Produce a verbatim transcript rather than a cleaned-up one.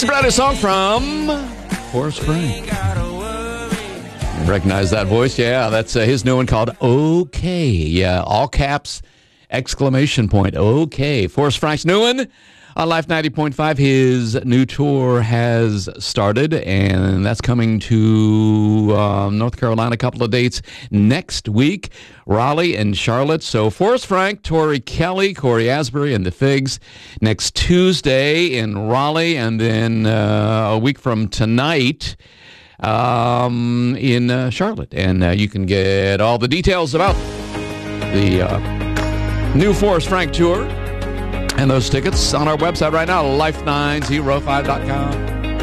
a brand new song from Forrest Frank. You recognize that voice? Yeah, that's uh, his new one called OK. Yeah, all caps, exclamation point, OK. Forrest Frank's new one on Life ninety point five. His new tour has started, and that's coming to um, North Carolina. A couple of dates next week, Raleigh and Charlotte. So Forrest Frank, Tori Kelly, Corey Asbury, and the Figs next Tuesday in Raleigh, and then uh, a week from tonight um, in uh, Charlotte. And uh, you can get all the details about the uh, new Forrest Frank tour and those tickets on our website right now, life nine oh five dot com.